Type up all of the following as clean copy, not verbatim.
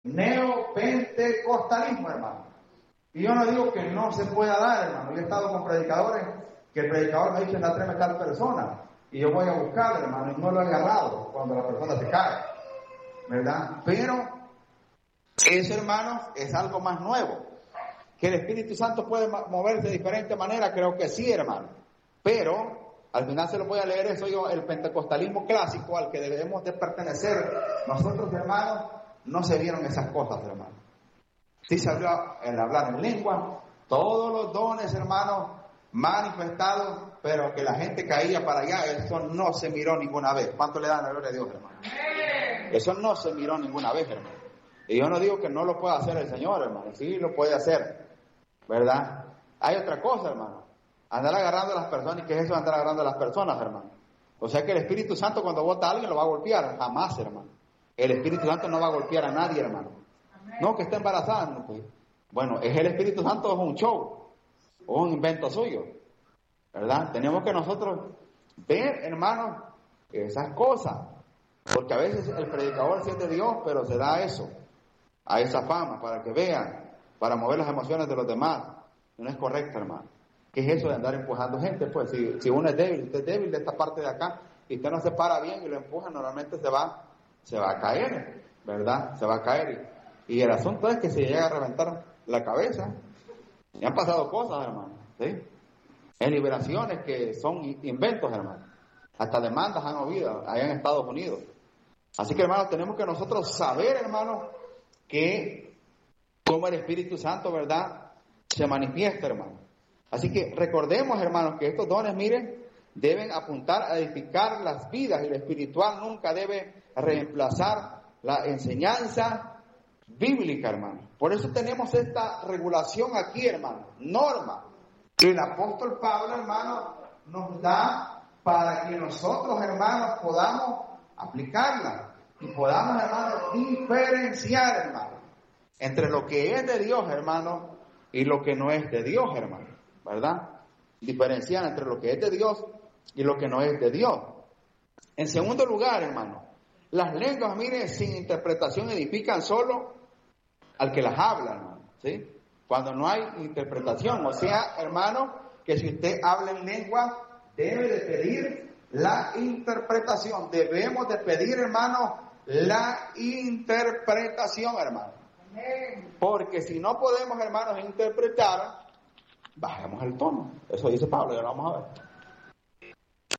neopentecostalismo, hermano. Y yo no digo que no se pueda dar, hermano. Yo he estado con predicadores que el predicador me ha dicho: en la tréme tal persona, y yo voy a buscarlo, hermano, y no lo he agarrado cuando la persona se cae, ¿verdad? Pero eso, hermano, es algo más nuevo. Que el Espíritu Santo puede moverse de diferente manera, creo que sí, hermano. Pero al final se lo voy a leer eso yo, el pentecostalismo clásico al que debemos de pertenecer. Nosotros, hermanos, no se vieron esas cosas, hermano. Sí se habló en hablar en lengua, todos los dones, hermanos, manifestados, pero que la gente caía para allá, eso no se miró ninguna vez. ¿Cuánto le dan la gloria a Dios, hermano? Eso no se miró ninguna vez, hermano. Y yo no digo que no lo pueda hacer el Señor, hermano, sí lo puede hacer, ¿verdad? Hay otra cosa, hermano, andar agarrando a las personas. ¿Y qué es eso de andar agarrando a las personas, hermano? O sea que el Espíritu Santo cuando vota a alguien lo va a golpear, jamás, hermano. El Espíritu Santo no va a golpear a nadie, hermano. No, que está embarazada, no, pues. Bueno, es el Espíritu Santo, es un show, o un invento suyo, ¿verdad? Tenemos que nosotros ver, hermanos, esas cosas, porque a veces el predicador sí es de Dios, pero se da eso, a esa fama, para que vean, para mover las emociones de los demás. No es correcto, hermano. ¿Qué es eso de andar empujando gente? Pues si uno es débil, usted es débil de esta parte de acá, y usted no se para bien y lo empuja, normalmente se va a caer, ¿verdad? Se va a caer. Y el asunto es que se llega a reventar la cabeza. Y han pasado cosas, hermano, ¿sí? En liberaciones que son inventos, hermano. Hasta demandas han habido allá en Estados Unidos. Así que, hermanos, tenemos que nosotros saber, hermanos, que como el Espíritu Santo, ¿verdad?, se manifiesta, hermano. Así que recordemos, hermanos, que estos dones, miren, deben apuntar a edificar las vidas, y lo espiritual nunca debe reemplazar la enseñanza bíblica, hermano. Por eso tenemos esta regulación aquí, hermano, norma que el apóstol Pablo, hermano, nos da para que nosotros, hermanos, podamos aplicarla y podamos, hermano, diferenciar, hermano, entre lo que es de Dios, hermano, y lo que no es de Dios, hermano, ¿verdad? Diferenciar entre lo que es de Dios y lo que no es de Dios. En segundo lugar, hermano, las lenguas, mire, sin interpretación edifican solo al que las habla, hermano, ¿sí? Cuando no hay interpretación, o sea, hermano, que si usted habla en lengua, debe de pedir la interpretación. Debemos de pedir, hermano, la interpretación, hermano. Porque si no podemos, hermanos, interpretar, bajemos el tono. Eso dice Pablo, ya lo vamos a ver.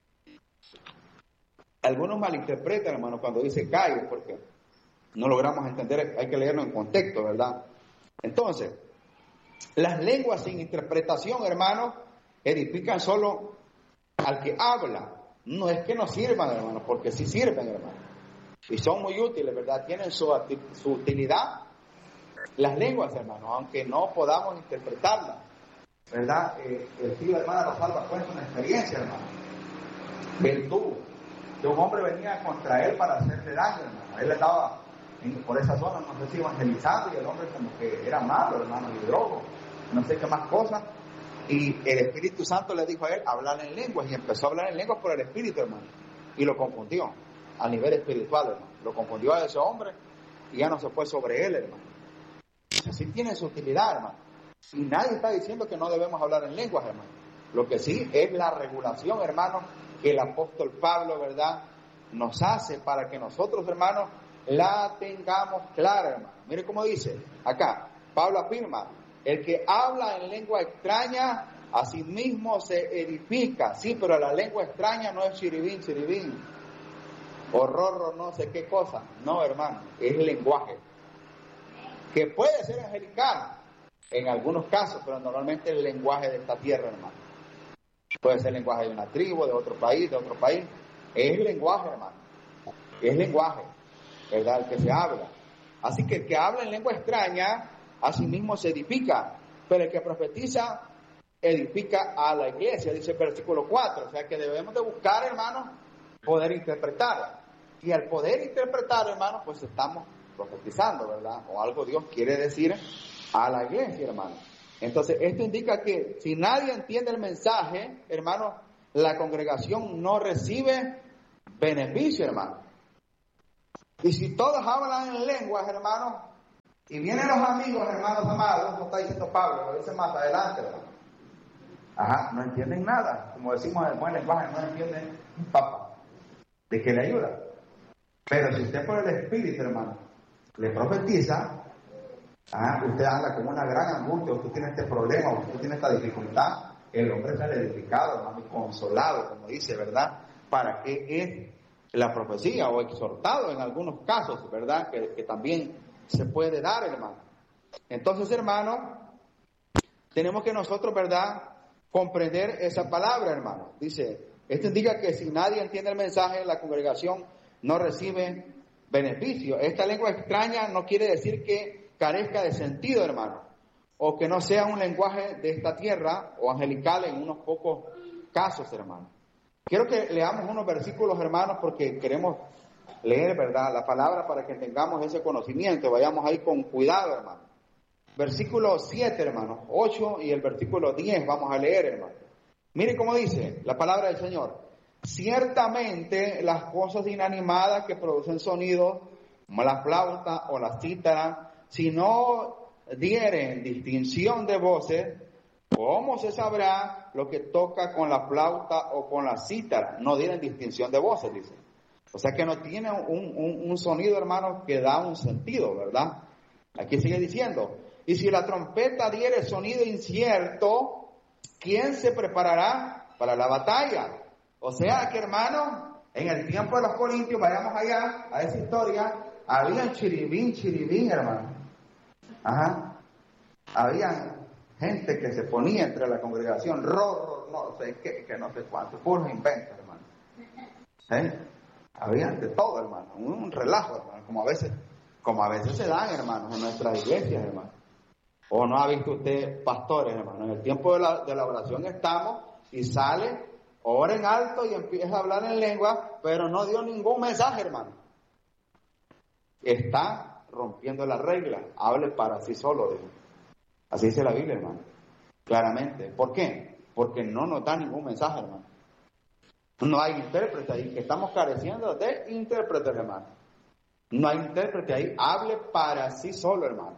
Algunos malinterpretan, hermano, cuando dice callo, porque no logramos entender, hay que leerlo en contexto, ¿verdad? Entonces, las lenguas sin interpretación, hermano, edifican solo al que habla. No es que no sirvan, hermano, porque sí sirven, hermano. Y son muy útiles, ¿verdad? Tienen su utilidad. Las lenguas, hermano, aunque no podamos interpretarlas, ¿verdad? El tío hermano Rosalba cuenta una experiencia, hermano. Él tuvo que un hombre venía contra él para hacerle daño, hermano. Él estaba por esa zona, no sé si evangelizando, y el hombre como que era malo, hermano, y drogo, no sé qué más cosas. Y el Espíritu Santo le dijo a él hablar en lenguas, y empezó a hablar en lenguas por el Espíritu, hermano, y lo confundió a nivel espiritual, hermano. Lo confundió a ese hombre y ya no se fue sobre él, hermano. Así tiene su utilidad, hermano. Y nadie está diciendo que no debemos hablar en lenguas, hermano. Lo que sí es la regulación, hermano, que el apóstol Pablo, ¿verdad?, nos hace para que nosotros, hermanos, la tengamos clara, hermano. Mire cómo dice acá, Pablo afirma: el que habla en lengua extraña, a sí mismo se edifica. Sí, pero la lengua extraña no es chiribín, o rorro, no sé qué cosa. No, hermano, es lenguaje. Que puede ser angelical en algunos casos, pero normalmente el lenguaje de esta tierra, hermano. Puede ser lenguaje de una tribu, de otro país, Es lenguaje, hermano. Es lenguaje, ¿verdad? El que se habla. Así que el que habla en lengua extraña, a sí mismo se edifica, pero el que profetiza, edifica a la iglesia, dice el versículo 4. O sea que debemos de buscar, hermanos, poder interpretar. Y al poder interpretar, hermanos, pues estamos profetizando, ¿verdad? O algo Dios quiere decir a la iglesia, hermano. Entonces, esto indica que si nadie entiende el mensaje, hermano, la congregación no recibe beneficio, hermano. Y si todos hablan en lenguas, hermano, Y vienen los amigos, hermanos amados, como está diciendo Pablo, lo dice más adelante, hermano. Ajá, no entienden nada. Como decimos en el buen lenguaje, no entienden un papa. ¿De qué le ayuda? Pero si usted por el Espíritu, hermano, le profetiza, usted anda con una gran angustia, usted tiene este problema, usted tiene esta dificultad, el hombre sale edificado, hermano, y consolado, como dice, ¿verdad? ¿Para qué es la profecía? O exhortado en algunos casos, ¿verdad? Que también se puede dar, hermano. Entonces, hermano, tenemos que nosotros, ¿verdad?, comprender esa palabra, hermano. Dice, esto indica que si nadie entiende el mensaje, la congregación no recibe beneficio. Esta lengua extraña no quiere decir que carezca de sentido, hermano, o que no sea un lenguaje de esta tierra o angelical en unos pocos casos, hermano. Quiero que leamos unos versículos, hermanos, porque queremos leer, ¿verdad?, la palabra para que tengamos ese conocimiento. Vayamos ahí con cuidado, hermano. Versículo 7, hermanos, 8 y el versículo 10 vamos a leer, hermano. Miren cómo dice la palabra del Señor. Ciertamente las cosas inanimadas que producen sonido, como la flauta o la cítara, si no dieren distinción de voces, ¿cómo se sabrá lo que toca con la flauta o con la cítara? No dieren distinción de voces, dice. O sea que no tiene un sonido, hermano, que da un sentido, ¿verdad? Aquí sigue diciendo, y si la trompeta diere sonido incierto, ¿quién se preparará para la batalla? O sea que, hermano, en el tiempo de los Corintios, vayamos allá a esa historia, había chiribín, hermano. Ajá. Había gente que se ponía entre la congregación, no sé qué, que no sé cuánto, puros inventos, hermano. Había de todo, hermano, un relajo, hermano, como a veces se dan, hermanos, en nuestras iglesias, hermano. ¿O no ha visto usted pastores, hermano? En el tiempo de la oración estamos y sale, ora en alto y empieza a hablar en lengua, pero no dio ningún mensaje, hermano. Está rompiendo la regla. Hable para sí solo, dijo. Así dice la Biblia, hermano. Claramente. ¿Por qué? Porque no nos da ningún mensaje, hermano. No hay intérprete ahí. Estamos careciendo de intérprete, hermano. No hay intérprete ahí. Hable para sí solo, hermano.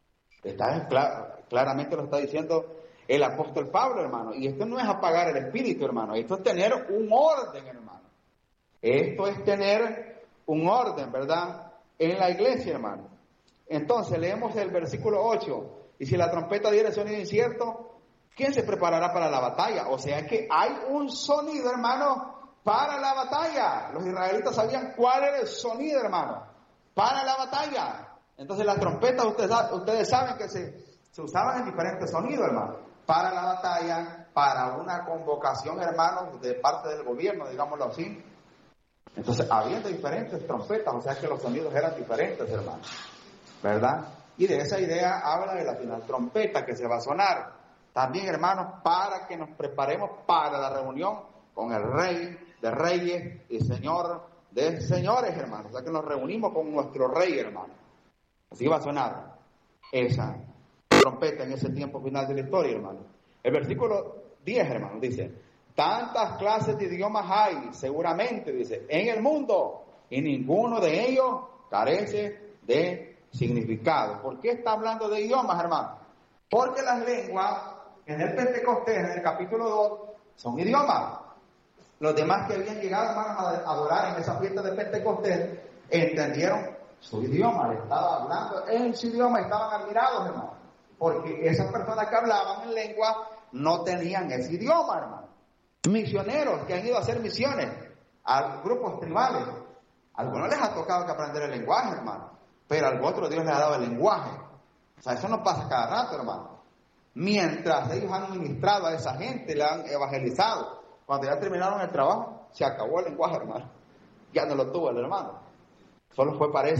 Claramente lo está diciendo el apóstol Pablo, hermano. Y esto no es apagar el espíritu, hermano. Esto es tener un orden, hermano. Esto es tener un orden, ¿verdad?, en la iglesia, hermano. Entonces leemos el versículo 8. Y si la trompeta diere sonido incierto, ¿quién se preparará para la batalla? O sea que hay un sonido, hermano, para la batalla. Los israelitas sabían cuál era el sonido, hermano, para la batalla. Entonces las trompetas, ustedes saben que se usaban en diferentes sonidos, hermano, para la batalla, para una convocación, hermano, de parte del gobierno, digámoslo así. Entonces había diferentes trompetas, o sea que los sonidos eran diferentes, hermano, ¿verdad? Y de esa idea habla de la final trompeta que se va a sonar. También, hermanos, para que nos preparemos para la reunión con el Rey de Reyes y Señor de Señores, hermanos. O sea que nos reunimos con nuestro Rey, hermano. Así va a sonar esa trompeta en ese tiempo final de la historia, hermano. El versículo 10, hermano, dice, tantas clases de idiomas hay, seguramente, dice, en el mundo, y ninguno de ellos carece de significado. ¿Por qué está hablando de idiomas, hermano? Porque las lenguas en el Pentecostés, en el capítulo 2, son idiomas. Los demás que habían llegado, hermanos, a adorar en esa fiesta de Pentecostés, entendieron su idioma, le estaba hablando en su idioma, estaban admirados, hermano, porque esas personas que hablaban en lengua no tenían ese idioma, hermano. Misioneros que han ido a hacer misiones a grupos tribales, a algunos les ha tocado que aprender el lenguaje, hermano, pero al otro Dios les ha dado el lenguaje. O sea, eso no pasa cada rato, hermano. Mientras ellos han ministrado a esa gente, le han evangelizado, cuando ya terminaron el trabajo, se acabó el lenguaje, hermano. Ya no lo tuvo el hermano. Solo fue para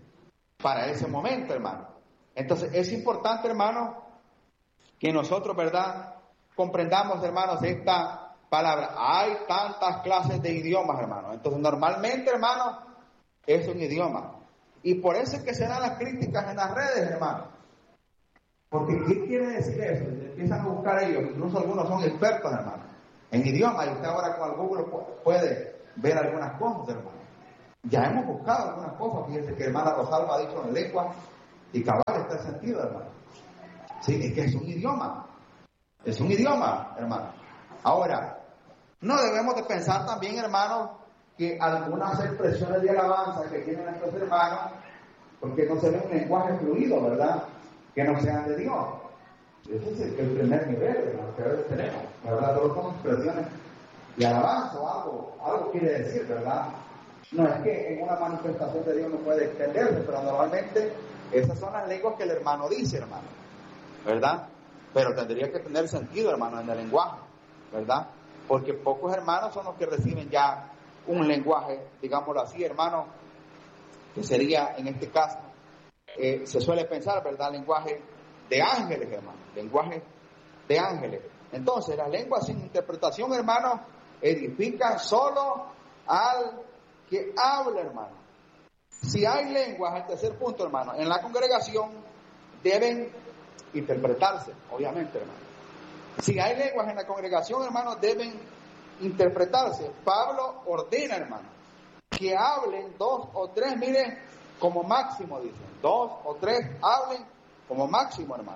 ese momento, hermano. Entonces, es importante, hermano, que nosotros, ¿verdad?, comprendamos, hermanos, esta palabra. Hay tantas clases de idiomas, hermano. Entonces, normalmente, hermano, es un idioma. Y por eso es que se dan las críticas en las redes, hermano. Porque, ¿qué quiere decir eso? Empiezan a buscar ellos, incluso algunos son expertos, hermano, en idiomas. Y usted ahora con el Google puede ver algunas cosas, hermano. Ya hemos buscado algunas cosas. Fíjense que hermana Rosalba ha dicho en lengua Y cabal está el sentido, hermano. Sí, es que es un idioma. Es un idioma, hermano. Ahora, no debemos de pensar también, hermano, que algunas expresiones de alabanza que tienen estos hermanos, porque no se ve un lenguaje fluido, ¿verdad? Que no sean de Dios. Ese es el primer nivel, hermano, que a veces tenemos, ¿verdad? Todos son expresiones de alabanza o algo quiere decir, ¿verdad? No es que en una manifestación de Dios no puede extenderse, pero normalmente esas son las lenguas que el hermano dice, hermano, ¿verdad? Pero tendría que tener sentido, hermano, en el lenguaje, ¿verdad? Porque pocos hermanos son los que reciben ya un lenguaje, digámoslo así, hermano, que sería, en este caso, se suele pensar, ¿verdad? Lenguaje de ángeles, hermano, lenguaje de ángeles. Entonces, las lenguas sin interpretación, hermano, edifican solo al que habla, hermano. Si hay lenguas, el tercer punto, hermano, en la congregación deben interpretarse, obviamente, hermano. Si hay lenguas en la congregación, hermano, deben interpretarse. Pablo ordena, hermano, que hablen 2 o 3, mire, como máximo, dicen, 2 o 3 hablen como máximo, hermano.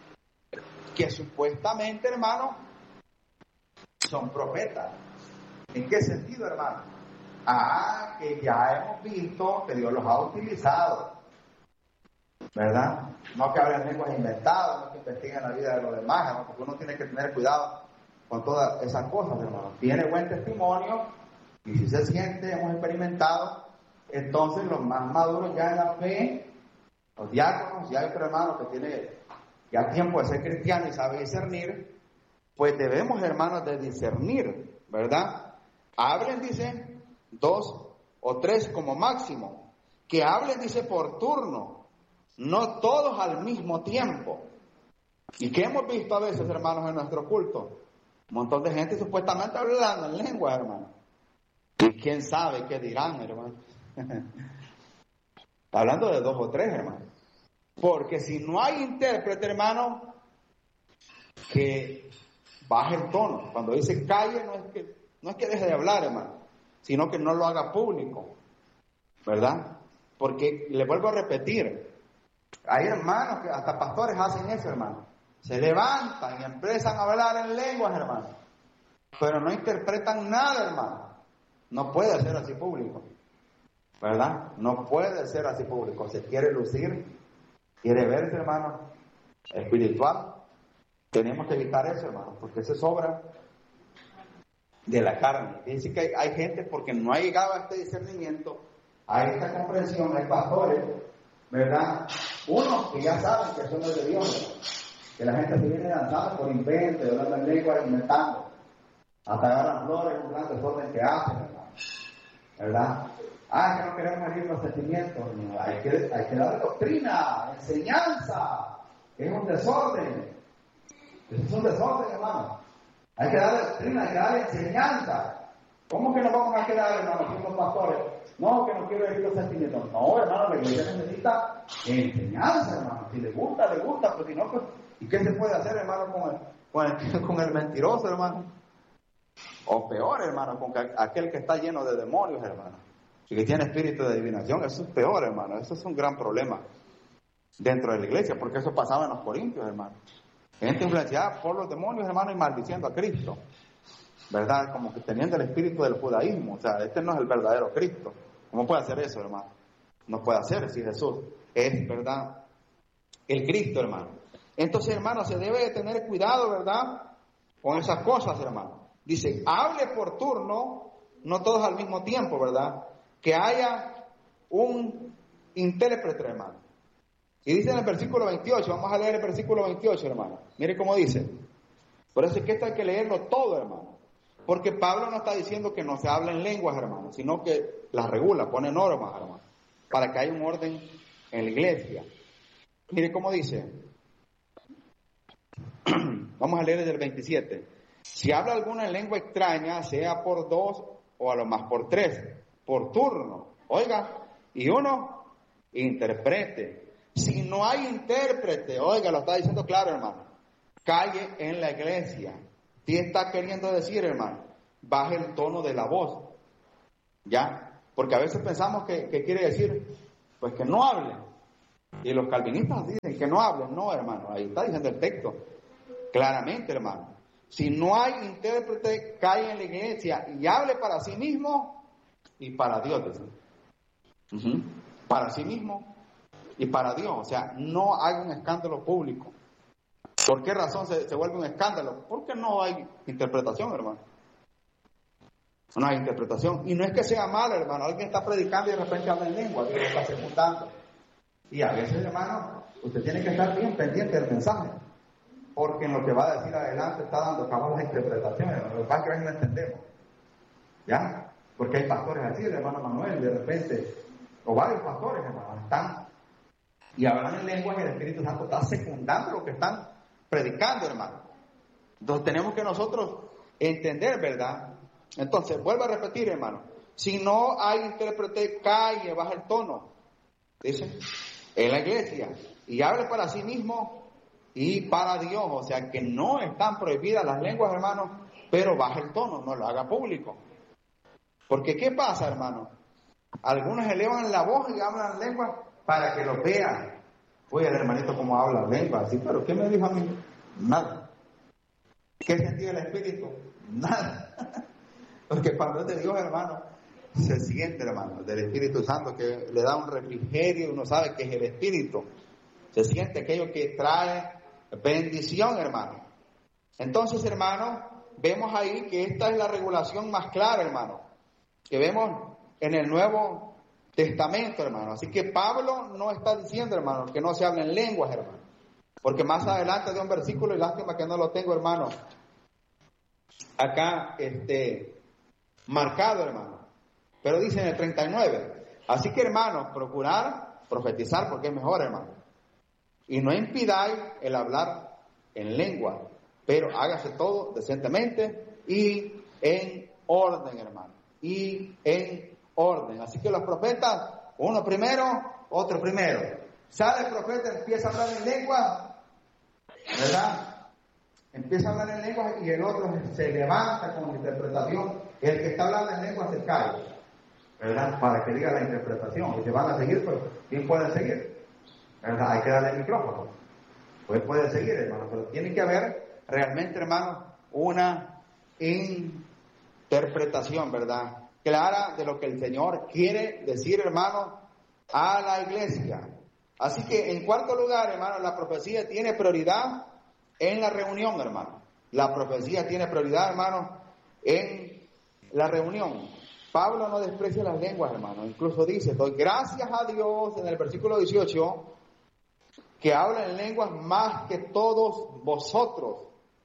Que supuestamente, hermano, son profetas. ¿En qué sentido, hermano? Que ya hemos visto que Dios los ha utilizado, ¿verdad? No que hablen lenguas inventadas, no que investiguen la vida de los demás, hermano, porque uno tiene que tener cuidado con todas esas cosas, hermano. Tiene buen testimonio, y si se siente, hemos experimentado, entonces los más maduros ya en la fe, los diáconos, ya hay otro hermano que tiene ya tiempo de ser cristiano y sabe discernir, pues debemos, hermanos, de discernir, ¿verdad? Hablen, dice, 2 o 3 como máximo. Que hablen, dice, por turno, no todos al mismo tiempo. ¿Y qué hemos visto a veces, hermanos, en nuestro culto? Un montón de gente supuestamente hablando en lengua, hermano. Y quién sabe qué dirán, hermano. Hablando de 2 o 3, hermano. Porque si no hay intérprete, hermano, que baje el tono. Cuando dice calle, no es que deje de hablar, hermano, sino que no lo haga público, ¿verdad? Porque, le vuelvo a repetir, hay hermanos que hasta pastores hacen eso, hermano. Se levantan y empiezan a hablar en lenguas, hermano, pero no interpretan nada, hermano. No puede ser así público, ¿verdad? No puede ser así público. Se quiere lucir, quiere verse, hermano, espiritual. Tenemos que evitar eso, hermano, porque eso es obra de la carne. Dice que hay gente, porque no ha llegado a este discernimiento, a esta comprensión, hay pastores, ¿verdad? Unos que ya saben que son los de Dios, ¿verdad? Que la gente se viene lanzando por invento, hablando en lengua, inventando, hasta agarran flores, un gran desorden que hacen, ¿verdad? Que no queremos herir los sentimientos. No, hay que dar doctrina, enseñanza. Es un desorden. Es un desorden, hermano. Hay que dar doctrina, hay que dar enseñanza. ¿Cómo que nos vamos a quedar, hermano, siendo pastores? No, que no quiero herir los sentimientos. No, hermano, la iglesia necesita enseñanza, hermano. Si le gusta, pues si no, pues, ¿y qué se puede hacer, hermano, con el mentiroso, hermano? O peor, hermano, con aquel que está lleno de demonios, hermano, y que tiene espíritu de adivinación. Eso es peor, hermano. Eso es un gran problema dentro de la iglesia, porque eso pasaba en los corintios, hermano. Gente influenciada por los demonios, hermano, y maldiciendo a Cristo, ¿verdad? Como que teniendo el espíritu del judaísmo. O sea, este no es el verdadero Cristo. ¿Cómo puede hacer eso, hermano? No puede hacer si Jesús es, ¿verdad?, el Cristo, hermano. Entonces, hermano, se debe de tener cuidado, ¿verdad?, con esas cosas, hermano. Dice, hable por turno, no todos al mismo tiempo, ¿verdad? Que haya un intérprete, hermano. Y dice en el versículo 28, vamos a leer el versículo 28, hermano. Mire cómo dice. Por eso es que esto hay que leerlo todo, hermano. Porque Pablo no está diciendo que no se habla en lenguas, hermano, sino que las regula, pone normas, hermano, para que haya un orden en la iglesia. Mire cómo dice. Vamos a leer desde el 27. Si habla alguna lengua extraña, sea por 2 o a lo más por 3, por turno, oiga, y uno interprete. Si no hay intérprete, oiga, lo está diciendo claro, hermano, calle en la iglesia. ¿Qué está queriendo decir, hermano? Baje el tono de la voz, ¿ya? Porque a veces pensamos que quiere decir, pues que no hable, Y los calvinistas dicen que no hablen. No, hermano, ahí está diciendo el texto claramente, hermano. Si no hay intérprete, cae en la iglesia y hable para sí mismo y para Dios, dicen. Para sí mismo y para Dios. O sea, no hay un escándalo público. ¿Por qué razón se vuelve un escándalo? Porque no hay interpretación, hermano. No hay interpretación. Y no es que sea malo, hermano. Alguien está predicando y de repente habla en lengua, Dios lo está secundando. Y a veces, hermano, usted tiene que estar bien pendiente del mensaje, porque en lo que va a decir adelante está dando cabal las interpretaciones. Lo que pasa es que a veces no entendemos. ¿Ya? Porque hay pastores así, el hermano Manuel, de repente, o varios pastores, hermano, están y hablan en lenguas y el Espíritu Santo está secundando lo que están predicando, hermano. Entonces tenemos que nosotros entender, ¿verdad? Entonces, vuelvo a repetir, hermano. Si no hay intérprete, calle, baja el tono. Dice, en la iglesia. Y hable para sí mismo y para Dios. O sea, que no están prohibidas las lenguas, hermano, pero baja el tono, no lo haga público. Porque, ¿qué pasa, hermano? Algunos elevan la voz y hablan lenguas para que lo vean. Oye, el hermanito cómo habla lengua, así, pero ¿qué me dijo a mí? Nada. ¿Qué sentí el Espíritu? Nada. Porque cuando es de Dios, hermano, se siente, hermano, del Espíritu Santo, que le da un refrigerio y uno sabe que es el Espíritu. Se siente aquello que trae bendición, hermano. Entonces, hermano, vemos ahí que esta es la regulación más clara, hermano, que vemos en el Nuevo Testamento, hermano. Así que Pablo no está diciendo, hermano, que no se hable en lenguas, hermano. Porque más adelante de un versículo, y lástima que no lo tengo, hermano, acá, marcado, hermano. Pero dice en el 39, así que, hermanos, procurar profetizar porque es mejor, hermano. Y no impidáis el hablar en lengua, pero hágase todo decentemente y en orden, hermano. Y en orden. Así que los profetas, uno primero, otro primero. Sale el profeta, empieza a hablar en lengua, ¿verdad? Empieza a hablar en lengua y el otro se levanta con la interpretación. El que está hablando en lengua se cae, ¿verdad? Para que diga la interpretación. Y se van a seguir, pues, ¿quién puede seguir? ¿Verdad? Hay que darle el micrófono. Pues puede seguir, hermano, pero tiene que haber realmente, hermano, una interpretación, ¿verdad? Clara de lo que el Señor quiere decir, hermano, a la iglesia. Así que, en cuarto lugar, hermano, la profecía tiene prioridad en la reunión, hermano. La profecía tiene prioridad, hermano, en la reunión. Pablo no desprecia las lenguas, hermano. Incluso dice, doy gracias a Dios, en el versículo 18, que habla en lenguas más que todos vosotros.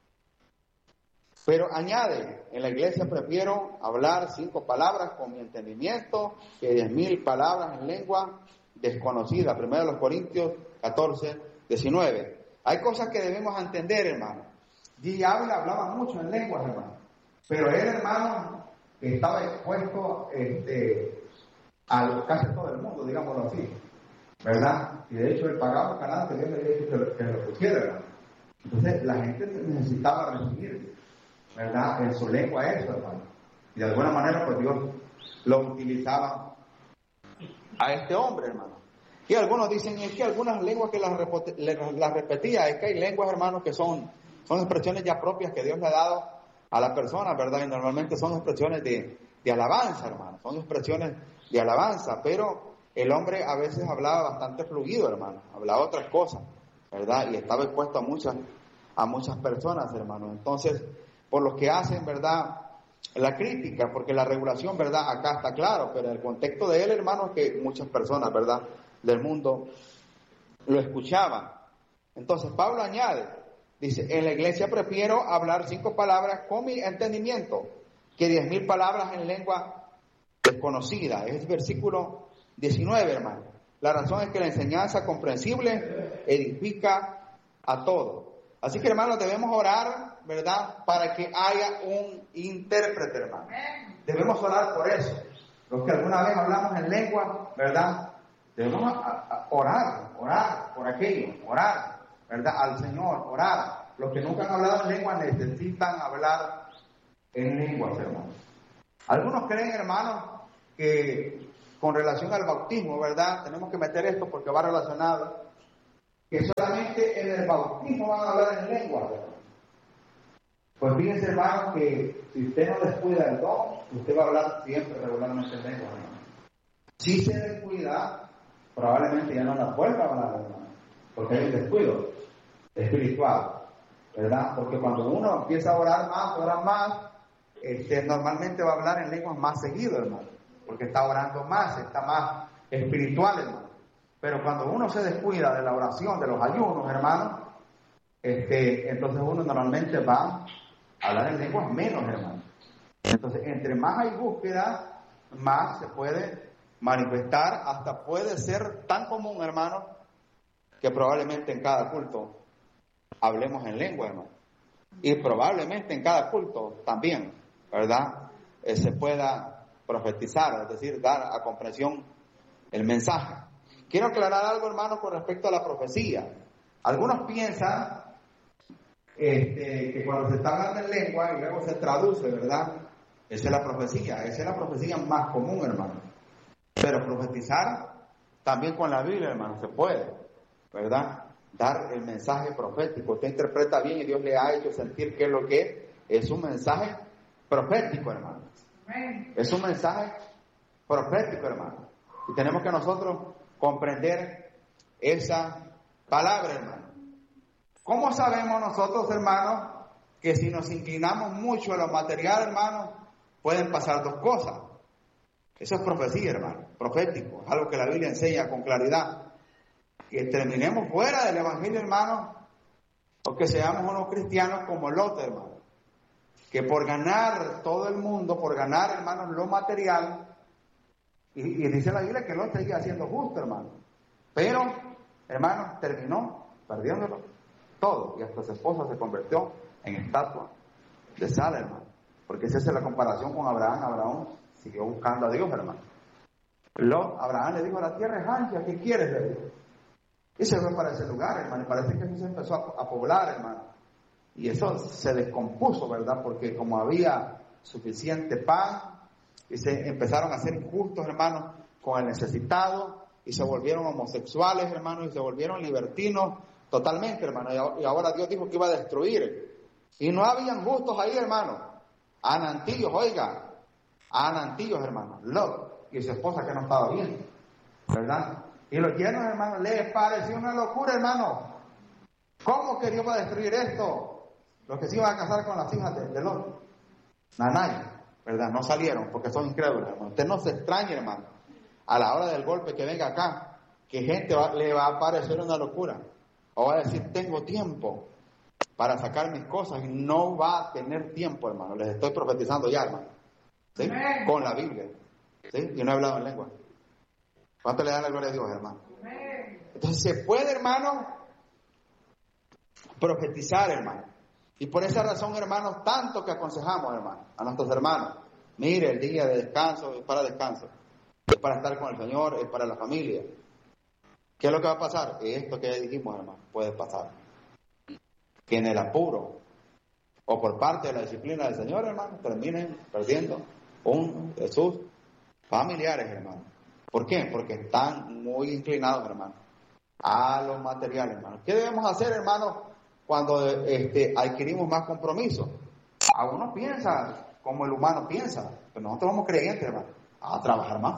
Pero añade, en la iglesia prefiero hablar 5 palabras con mi entendimiento que 10,000 palabras en lengua desconocida. 1 Corintios 14, 19. Hay cosas que debemos entender, hermano. Y hablaba mucho en lenguas, hermano. Pero él, hermano, estaba expuesto a casi todo el mundo, digámoslo así, ¿verdad? Y de hecho él pagaba canal que Dios le había dicho que lo pusiera, ¿verdad? Entonces la gente necesitaba recibir, ¿verdad? En su lengua eso, hermano. Y de alguna manera, pues Dios lo utilizaba a este hombre, hermano. Y algunos dicen, es que algunas lenguas que las repetía, es que hay lenguas, hermanos, que son expresiones ya propias que Dios le ha dado a la persona, ¿verdad? Y normalmente son expresiones de alabanza, hermano. Son expresiones de alabanza, pero el hombre a veces hablaba bastante fluido, hermano. Hablaba otras cosas, ¿verdad? Y estaba expuesto a muchas personas, hermano. Entonces, por lo que hacen, ¿verdad?, la crítica, porque la regulación, ¿verdad?, acá está claro, pero en el contexto de él, hermano, que muchas personas, ¿verdad?, del mundo lo escuchaban. Entonces Pablo añade, dice, en la iglesia prefiero hablar 5 palabras con mi entendimiento que 10,000 palabras en lengua desconocida. Es el versículo 19, hermano. La razón es que la enseñanza comprensible edifica a todos. Así que, hermanos, debemos orar, ¿verdad?, para que haya un intérprete, hermano. Debemos orar por eso. Los que alguna vez hablamos en lengua, ¿verdad?, debemos orar por aquello, orar, ¿verdad?, al Señor, orar. Los que nunca han hablado en lengua necesitan hablar en lenguas, hermanos. Algunos creen, hermanos, que con relación al bautismo, ¿verdad? Tenemos que meter esto porque va relacionado, que solamente en el bautismo van a hablar en lengua, ¿verdad? Pues fíjense, hermano, que si usted no descuida el don, usted va a hablar siempre regularmente en lengua, hermano. Si se descuida, probablemente ya no la vuelva a hablar, hermano, porque hay un descuido espiritual, ¿verdad? Porque cuando uno empieza a orar más, normalmente va a hablar en lenguas más seguido, hermano, porque está orando más, está más espiritual, hermano. Pero cuando uno se descuida de la oración, de los ayunos, hermano, entonces uno normalmente va a hablar en lenguas menos, hermano. Entonces, entre más hay búsqueda, más se puede manifestar, hasta puede ser tan común, hermano, que probablemente en cada culto hablemos en lengua, hermano. Y probablemente en cada culto también, ¿verdad? Se pueda profetizar, es decir, dar a comprensión el mensaje. Quiero aclarar algo, hermano, con respecto a la profecía. Algunos piensan que cuando se está hablando en lengua y luego se traduce, ¿verdad? Esa es la profecía más común, hermano. Pero profetizar también con la Biblia, hermano, se puede, ¿verdad? Dar el mensaje profético. Usted interpreta bien y Dios le ha hecho sentir que es lo que es un mensaje profético, hermano. Es un mensaje profético, hermano. Y tenemos que nosotros comprender esa palabra, hermano. ¿Cómo sabemos nosotros, hermanos, que si nos inclinamos mucho a lo material, hermanos, pueden pasar dos cosas? Eso es profecía, hermano, profético, es algo que la Biblia enseña con claridad. Que terminemos fuera del evangelio, hermano, o que seamos unos cristianos como Lot, hermano, que por ganar todo el mundo, por ganar, hermanos, lo material, y dice la Biblia que Lot seguía siendo justo, hermano, pero, hermano, terminó perdiéndolo todo, y hasta su esposa se convirtió en estatua de sal, hermano, porque esa es la comparación con Abraham. Abraham siguió buscando a Dios, hermano. Abraham le dijo: la tierra es ancha, ¿qué quieres de Dios? Y se fue para ese lugar, hermano, y parece que eso se empezó a poblar, hermano, y eso se descompuso, ¿verdad? Porque como había suficiente pan, y se empezaron a ser injustos, hermano, con el necesitado, y se volvieron homosexuales, hermano, y se volvieron libertinos totalmente, hermano, y ahora Dios dijo que iba a destruir, y no habían justos ahí, hermano, anantillos, oiga, anantillos, hermano, Lot y su esposa que no estaba bien, ¿verdad? Y los llenos, hermano, les pareció una locura, hermano. ¿Cómo que Dios va a destruir esto? Los que se iban a casar con las hijas de Lot, Nanay, ¿verdad? No salieron porque son incrédulos, hermano. Usted no se extrañe, hermano, a la hora del golpe que venga acá, que gente le va a parecer una locura. O va a decir: tengo tiempo para sacar mis cosas, y no va a tener tiempo, hermano. Les estoy profetizando ya, hermano. ¿Sí? Con la Biblia. ¿Sí? Yo no he hablado en lengua. ¿Cuánto le dan la gloria a Dios, hermano? Entonces se puede, hermano, profetizar, hermano. Y por esa razón, hermanos, tanto que aconsejamos, hermano, a nuestros hermanos: mire, el día de descanso es para descanso, es para estar con el Señor, es para la familia. ¿Qué es lo que va a pasar? Esto que ya dijimos, hermano, puede pasar. Que en el apuro, o por parte de la disciplina del Señor, hermano, terminen perdiendo de sus familiares, hermano. ¿Por qué? Porque están muy inclinados, hermano, a lo material, hermano. ¿Qué debemos hacer, hermano, cuando adquirimos más compromiso? A uno piensa como el humano piensa, pero nosotros somos creyentes, hermano, a trabajar más.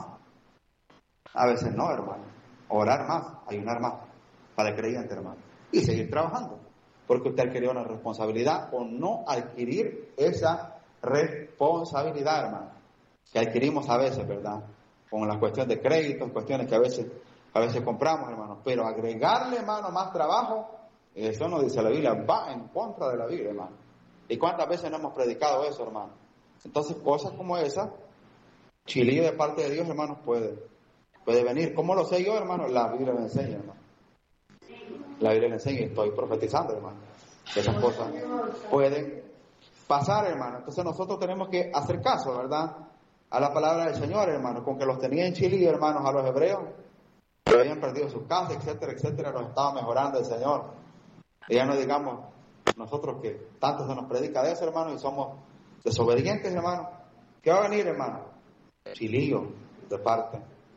A veces no, hermano, orar más, ayunar más para el creyente, hermano, y seguir trabajando, porque usted adquirió una responsabilidad, o no adquirir esa responsabilidad, hermano, que adquirimos a veces, ¿verdad? Con la cuestión de créditos, cuestiones que a veces compramos, hermano, pero agregarle, hermano, más trabajo, eso no dice la Biblia, va en contra de la Biblia, hermano. ¿Y cuántas veces no hemos predicado eso, hermano? Entonces, cosas como esa, chilillo de parte de Dios, hermano, puede venir. ¿Cómo lo sé yo, hermano? La Biblia me enseña, hermano. La Biblia me enseña, y estoy profetizando, hermano, que esas cosas pueden pasar, hermano. Entonces nosotros tenemos que hacer caso, ¿verdad?, a la palabra del Señor, hermano. Con que los tenía en chilillo, hermanos, a los hebreos, que habían perdido sus casas, etcétera, etcétera, nos estaba mejorando el Señor. Y ya no digamos nosotros que tanto se nos predica de eso, hermano, y somos desobedientes, hermano. ¿Qué va a venir, hermano? Chilillo de parte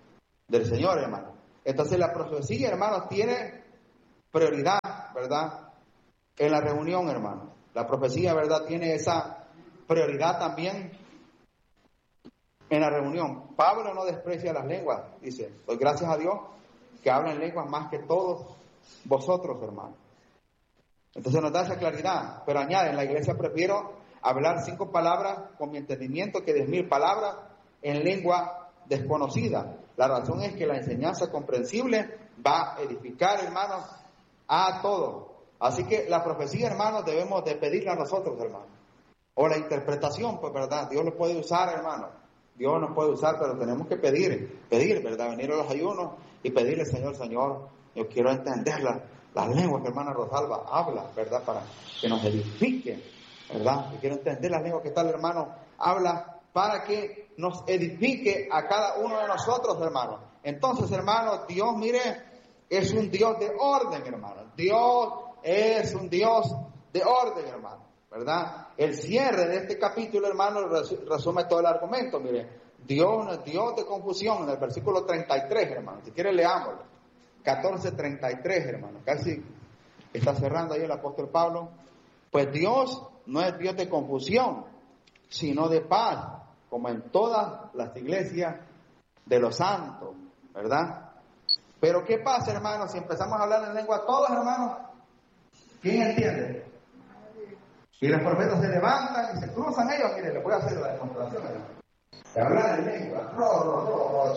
del Señor, hermano. Entonces la profecía, hermano, tiene prioridad, ¿verdad? En la reunión, hermano. La profecía, ¿verdad? Tiene esa prioridad también en la reunión. Pablo no desprecia las lenguas, dice, doy gracias a Dios que hablan lenguas más que todos vosotros, hermano. Entonces nos da esa claridad, pero añade, en la iglesia prefiero hablar 5 palabras con mi entendimiento que 10,000 palabras en lengua desconocida. La razón es que la enseñanza comprensible va a edificar, hermanos, a todos. Así que la profecía, hermanos, debemos de pedirla a nosotros, hermanos. O la interpretación, pues, ¿verdad? Dios lo puede usar, hermanos. Dios nos puede usar, pero tenemos que pedir, ¿verdad? Venir a los ayunos y pedirle, Señor, yo quiero entender las lenguas que hermana Rosalba habla, ¿verdad? Para que nos edifique, ¿verdad? Yo quiero entender las lenguas que tal hermano habla para que nos edifique a cada uno de nosotros, hermano. Entonces, hermano, Dios, mire, es un Dios de orden, hermano. Dios es un Dios de orden, hermano, ¿verdad? El cierre de este capítulo, hermano, resume todo el argumento. Mire, Dios no es Dios de confusión, en el versículo 33, hermano. Si quiere, leámoslo. 14:33, hermano. Casi está cerrando ahí el apóstol Pablo. Pues Dios no es Dios de confusión, sino de paz, como en todas las iglesias de los santos, ¿verdad? Pero ¿qué pasa, hermano? Si empezamos a hablar en lengua todos, hermanos, ¿quién entiende? Y los profetas se levantan y se cruzan ellos. Mire, les voy a hacer la demostración, hermano. De hablar en lengua,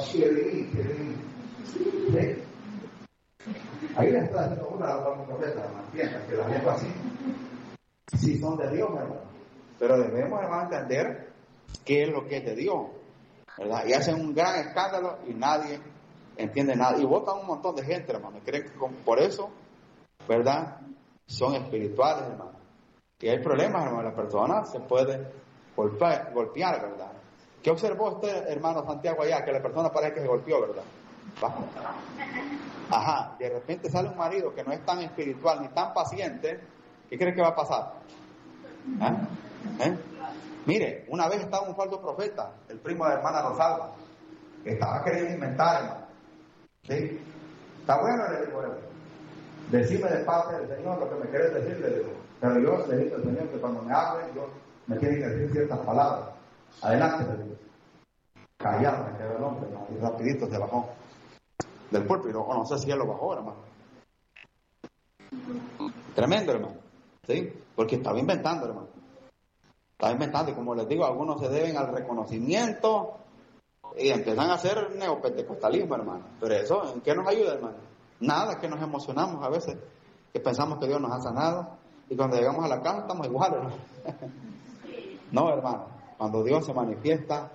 ¿sí? Ahí le está haciendo una a los profetas, hermano. Piensan que las lenguas sí son de Dios, hermano. Pero debemos, hermano, entender qué es lo que es de Dios, ¿verdad? Y hacen un gran escándalo y nadie entiende nada. Y votan un montón de gente, hermano. Creen que por eso, ¿verdad? Son espirituales, hermano. Y hay problemas, hermano. La persona se puede golpear, ¿verdad? ¿Qué observó usted, hermano Santiago, allá? Que la persona parece que se golpeó, ¿verdad? Ajá, de repente sale un marido que no es tan espiritual ni tan paciente. ¿Qué cree que va a pasar? Mire, una vez estaba un falso profeta, el primo de la hermana Rosalba, que estaba queriendo inventar, hermano. ¿Sí? Está bueno, le digo, decime de parte del Señor lo que me querés decir, le digo. Pero yo le digo al Señor que cuando me hable, me tiene que decir ciertas palabras. Adelante, le digo. Callado me quedó el hombre, ¿no? Y rapidito se bajó del púlpito, o no sé si él lo bajó, hermano. Tremendo, hermano. ¿Sí? Porque estaba inventando, hermano. Estaba inventando, y como les digo, algunos se deben al reconocimiento y empiezan a hacer neopentecostalismo, hermano. Pero eso, ¿en qué nos ayuda, hermano? Nada, que nos emocionamos a veces, que pensamos que Dios nos ha sanado, y cuando llegamos a la casa estamos iguales, hermano. No, hermano, cuando Dios se manifiesta,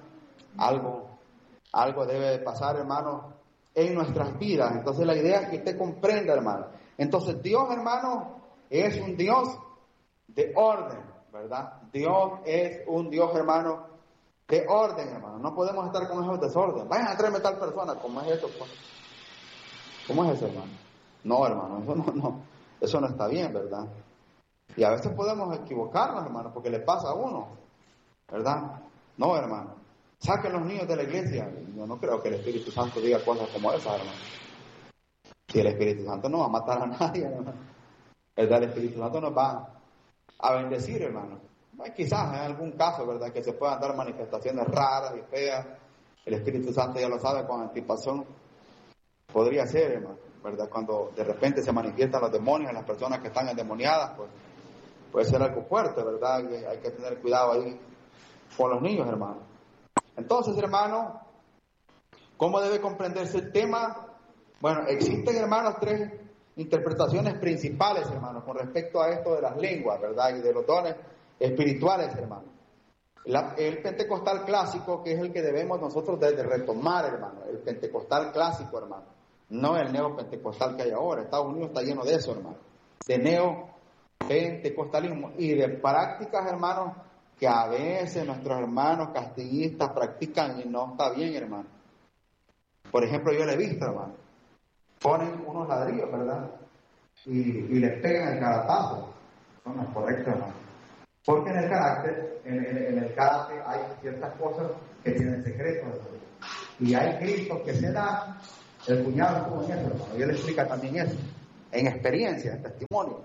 algo debe de pasar, hermano, en nuestras vidas. Entonces la idea es que usted comprenda, hermano. Entonces Dios, hermano, es un Dios de orden, ¿verdad? Dios es un Dios, hermano, de orden, hermano. No podemos estar con esos desorden. Vayan a traerme tal persona. ¿Cómo es eso, pues? ¿Cómo es eso, hermano? No, hermano, eso no está bien, ¿verdad? Y a veces podemos equivocarnos, hermano, porque le pasa a uno, ¿verdad? No, hermano. Saquen los niños de la iglesia. Yo no creo que el Espíritu Santo diga cosas como esas, hermano. Si el Espíritu Santo no va a matar a nadie, hermano. ¿Verdad? El Espíritu Santo nos va a bendecir, hermano. Quizás en algún caso, ¿verdad?, que se puedan dar manifestaciones raras y feas. El Espíritu Santo ya lo sabe, con anticipación podría ser, hermano, ¿verdad? Cuando de repente se manifiestan los demonios en las personas que están endemoniadas, pues puede ser algo fuerte, ¿verdad? Y hay que tener cuidado ahí con los niños, hermano. Entonces, hermano, ¿cómo debe comprenderse el tema? Bueno, existen, hermanos, 3 interpretaciones principales, hermanos, con respecto a esto de las lenguas, ¿verdad? Y de los dones espirituales, hermano. El pentecostal clásico, que es el que debemos nosotros de retomar, hermano. El pentecostal clásico, hermano. No el neopentecostal que hay ahora. Estados Unidos está lleno de eso, hermano. De neopentecostalismo y de prácticas, hermanos, que a veces nuestros hermanos castillistas practican y no está bien, hermano. Por ejemplo, yo le he visto, hermano. Ponen unos ladrillos, ¿verdad? Y les pegan el caratazo. Eso no es correcto, hermano. Porque en el karate hay ciertas cosas que tienen secretos. Y hay gritos que se dan. El cuñado estuvo en eso, hermano, y él explica también eso, en experiencia, en testimonio.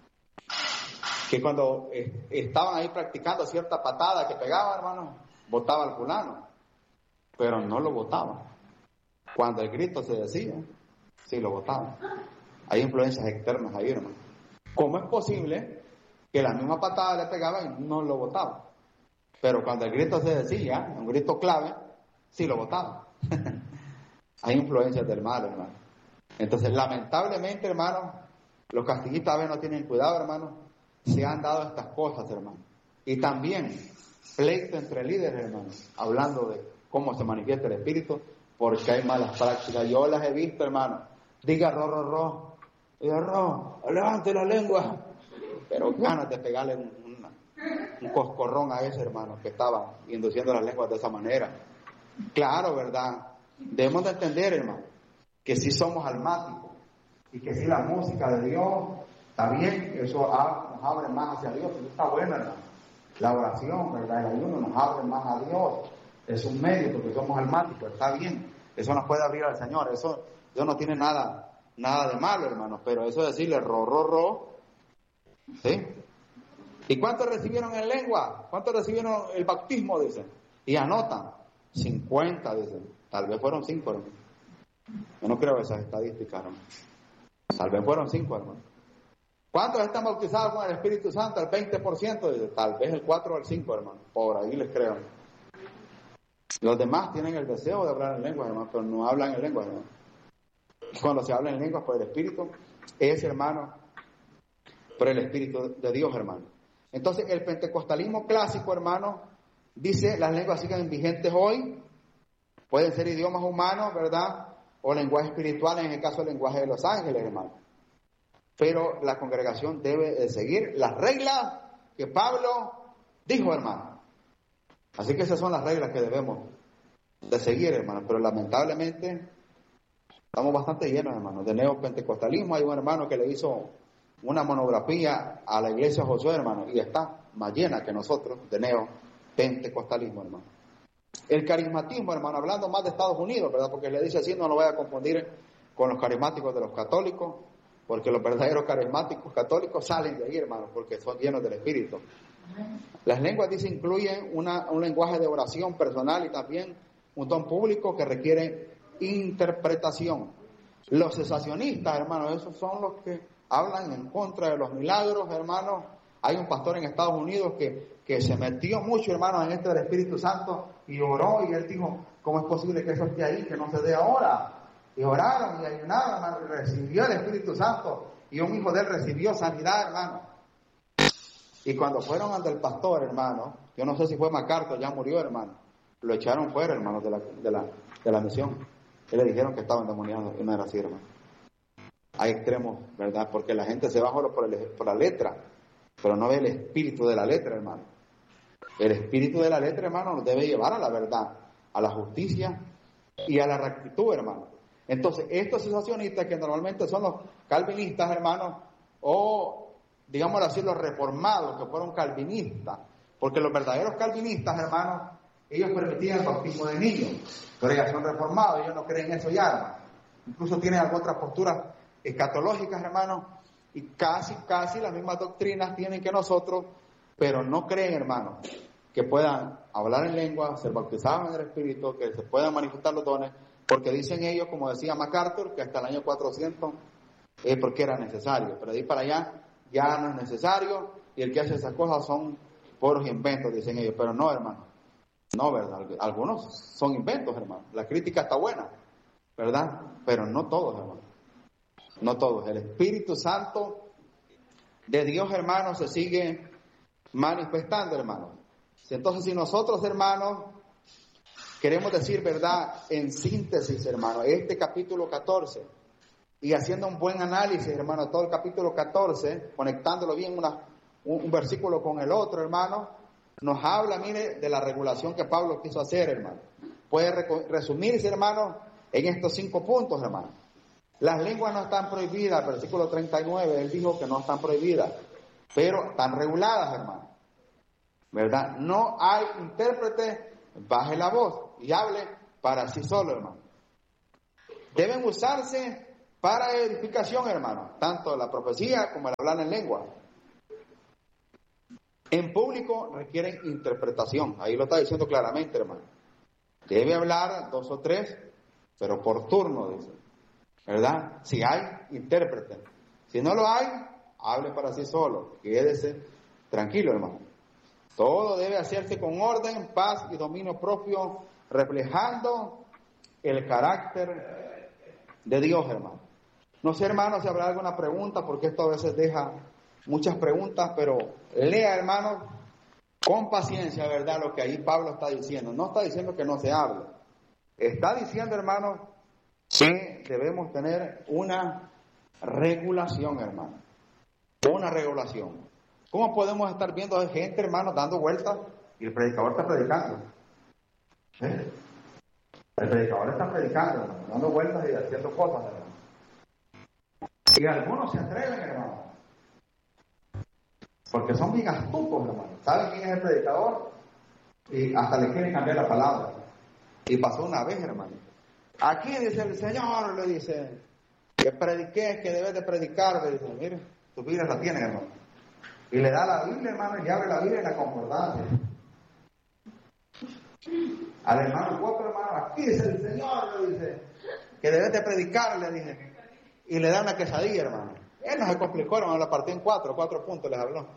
Que cuando estaban ahí practicando cierta patada que pegaba, hermano, botaba al fulano, pero no lo botaba. Cuando el grito se decía, sí lo botaba. Hay influencias externas ahí, hermano. ¿Cómo es posible que la misma patada le pegaba y no lo botaba? Pero cuando el grito se decía, un grito clave, sí lo botaba. Hay influencias del mal, hermano. Entonces, lamentablemente, hermano, los castiguistas a veces no tienen cuidado, hermano. Se han dado estas cosas, hermano. Y también pleito entre líderes, hermano, hablando de cómo se manifiesta el espíritu, porque hay malas prácticas. Yo las he visto, hermano. Diga ro, diga ro, levante la lengua. Pero ganas de pegarle un coscorrón a ese, hermano, que estaba induciendo las lenguas de esa manera. Claro, ¿verdad? Debemos de entender, hermano, que si somos almáticos y que si la música de Dios está bien, eso nos abre más hacia Dios, eso está bueno, hermano. La oración, ¿verdad? El ayuno nos abre más a Dios. Es un medio porque somos almáticos, está bien. Eso nos puede abrir al Señor, eso no tiene nada de malo, hermano, pero eso es decirle ro, ¿sí? ¿Y cuántos recibieron en lengua? ¿Cuántos recibieron el bautismo? Dicen. Y anotan, 50, dicen. Tal vez fueron 5, hermano. Yo no creo esas estadísticas, hermano. Tal vez fueron 5, hermano. ¿Cuántos están bautizados con el Espíritu Santo? El 20%, dice. Tal vez el 4 o el 5, hermano. Por ahí les creo. Los demás tienen el deseo de hablar en lenguas, hermano, pero no hablan en lenguas, hermano. Cuando se habla en lenguas por el Espíritu, es, hermano, por el Espíritu de Dios, hermano. Entonces, el pentecostalismo clásico, hermano, dice, las lenguas siguen vigentes hoy, pueden ser idiomas humanos, ¿verdad? O lenguajes espirituales, en el caso del lenguaje de los ángeles, hermano. Pero la congregación debe de seguir las reglas que Pablo dijo, hermano. Así que esas son las reglas que debemos de seguir, hermano. Pero lamentablemente estamos bastante llenos, hermano, de neopentecostalismo. Hay un hermano que le hizo una monografía a la iglesia Josué, hermano, y está más llena que nosotros de neopentecostalismo, hermano. El carismatismo, hermano, hablando más de Estados Unidos, ¿verdad? Porque le dice así, no lo voy a confundir con los carismáticos de los católicos, porque los verdaderos carismáticos católicos salen de ahí, hermano, porque son llenos del Espíritu. Las lenguas, dice, incluyen un lenguaje de oración personal y también un don público que requiere interpretación. Los cesacionistas, hermano, esos son los que hablan en contra de los milagros, hermano. Hay un pastor en Estados Unidos que se metió mucho, hermano, en esto del Espíritu Santo y oró, y él dijo, ¿cómo es posible que eso esté ahí, que no se dé ahora? Y oraron y ayunaron, hermano, y recibió el Espíritu Santo, y un hijo de él recibió sanidad, hermano. Y cuando fueron ante el pastor, hermano, yo no sé si fue MacArthur, ya murió, hermano, lo echaron fuera, hermano, de la misión. Y le dijeron que estaban endemoniados, y no era así, hermano. Hay extremos, ¿verdad? Porque la gente se va solo por la letra, pero no ve el espíritu de la letra, hermano. El espíritu de la letra, hermano, nos debe llevar a la verdad, a la justicia y a la rectitud, hermano. Entonces, estos cesacionistas, que normalmente son los calvinistas, hermano, o, digámoslo así, los reformados, que fueron calvinistas, porque los verdaderos calvinistas, hermano, ellos permitían el bautismo de niños, pero ellos son reformados, ellos no creen eso ya, hermano. Incluso tienen algunas otras posturas escatológicas, hermano, y casi las mismas doctrinas tienen que nosotros, pero no creen, hermano, que puedan hablar en lengua, ser bautizados en el Espíritu, que se puedan manifestar los dones, porque dicen ellos, como decía MacArthur, que hasta el año 400 es porque era necesario, pero de ahí para allá ya no es necesario, y el que hace esas cosas son puros inventos, dicen ellos, pero no, hermano, no, ¿verdad? Algunos son inventos, hermano, la crítica está buena, ¿verdad? Pero no todos, hermano. No todos. El Espíritu Santo de Dios, hermano, se sigue manifestando, hermano. Entonces, si nosotros, hermanos, queremos decir verdad en síntesis, hermano, este capítulo 14, y haciendo un buen análisis, hermano, todo el capítulo 14, conectándolo bien un versículo con el otro, hermano, nos habla, mire, de la regulación que Pablo quiso hacer, hermano. Puede resumirse, hermano, en estos 5 puntos, hermano. Las lenguas no están prohibidas, versículo 39, él dijo que no están prohibidas, pero están reguladas, hermano. ¿Verdad? No hay intérprete, baje la voz y hable para sí solo, hermano. Deben usarse para edificación, hermano, tanto la profecía como el hablar en lengua. En público requieren interpretación, ahí lo está diciendo claramente, hermano. Debe hablar 2 o 3, pero por turno, dice, ¿verdad? Si hay, intérprete. Si no lo hay, hable para sí solo, quédese tranquilo, hermano. Todo debe hacerse con orden, paz y dominio propio, reflejando el carácter de Dios, hermano. No sé, hermano, si habrá alguna pregunta, porque esto a veces deja muchas preguntas, pero lea, hermano, con paciencia, ¿verdad?, lo que ahí Pablo está diciendo. No está diciendo que no se hable. Está diciendo, hermano, que debemos tener una regulación, hermano. Una regulación. ¿Cómo podemos estar viendo a gente, hermano, dando vueltas y el predicador está predicando? ¿Eh? El predicador está predicando, hermano, dando vueltas y haciendo cosas, hermano. Y algunos se atreven, hermano, porque son bien astutos, hermano. ¿Saben quién es el predicador? Y hasta le quieren cambiar la palabra. Y pasó una vez, hermano. Aquí dice el Señor, le dice, que prediqué, que debes de predicar. Le dice, mire, tus Biblias la tienen, hermano. Y le da la Biblia, hermano, y abre la Biblia en la concordancia. Al hermano Cuatro, hermano, aquí dice el Señor, le dice, que debes de predicar, le dije. Y le da una quesadilla, hermano. Él no se complicó, hermano, la partió en 4 puntos les habló.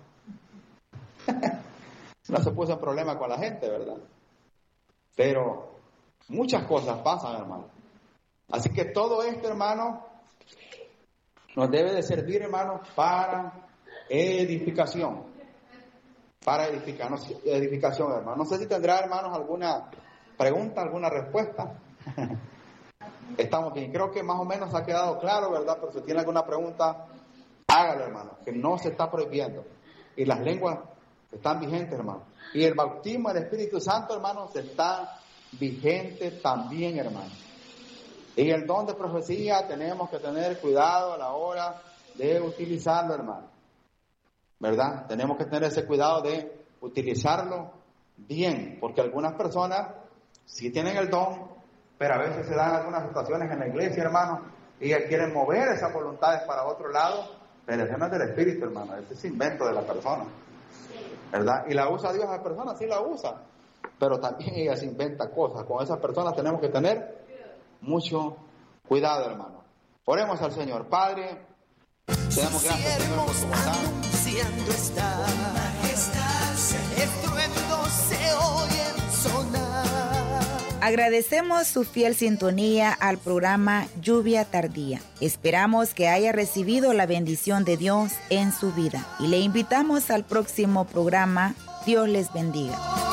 No se puso en problema con la gente, ¿verdad? Pero muchas cosas pasan, hermano. Así que todo esto, hermano, nos debe de servir, hermano, para edificación. Para edificación, hermano. No sé si tendrá, hermanos, alguna pregunta, alguna respuesta. Estamos bien. Creo que más o menos ha quedado claro, ¿verdad? Pero si tiene alguna pregunta, hágalo, hermano. Que no se está prohibiendo. Y las lenguas están vigentes, hermano. Y el bautismo del Espíritu Santo, hermano, está vigente también, hermano. Y el don de profecía tenemos que tener cuidado a la hora de utilizarlo, hermano. ¿Verdad? Tenemos que tener ese cuidado de utilizarlo bien, porque algunas personas sí tienen el don, pero a veces se dan algunas situaciones en la iglesia, hermano, y quieren mover esas voluntades para otro lado, pero eso no es del Espíritu, hermano, ese es invento de la persona, ¿verdad? Y la usa Dios a la persona, sí la usa, pero también ella se inventa cosas. Con esas personas tenemos que tener mucho cuidado, hermano. Oremos al Señor. Padre, te damos gracias, Señor, por tu bondad. Anunciando está, estruendo se oye sonar. Agradecemos su fiel sintonía al programa Lluvia Tardía. Esperamos que haya recibido la bendición de Dios en su vida y le invitamos al próximo programa. Dios les bendiga.